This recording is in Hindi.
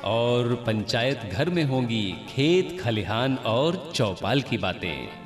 और पंचायत घर में होंगी खेत खलिहान और चौपाल की बातें।